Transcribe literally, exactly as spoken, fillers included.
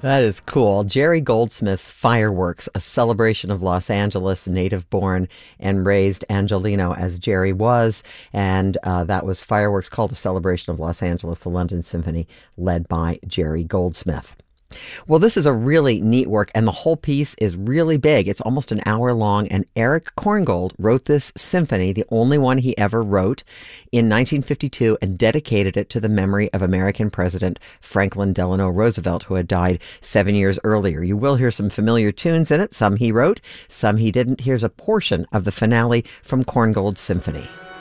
That is cool. Jerry Goldsmith's Fireworks, a celebration of Los Angeles, native-born and raised Angelino as Jerry was. And uh, that was Fireworks, called a celebration of Los Angeles, the London Symphony, led by Jerry Goldsmith. Well, this is a really neat work, and the whole piece is really big. It's almost an hour long, and Erich Korngold wrote this symphony, the only one he ever wrote, in nineteen fifty-two, and dedicated it to the memory of American President Franklin Delano Roosevelt, who had died seven years earlier. You will hear some familiar tunes in it. Some he wrote, some he didn't. Here's a portion of the finale from Korngold's symphony.